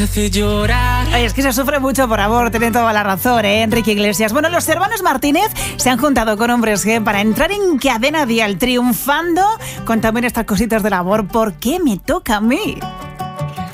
Ay, es que se sufre mucho por amor, tiene toda la razón, Enrique Iglesias. Bueno, los hermanos Martínez se han juntado con Hombres G para entrar en Cadena Dial, triunfando con también estas cositas del amor. ¿Por qué me toca a mí?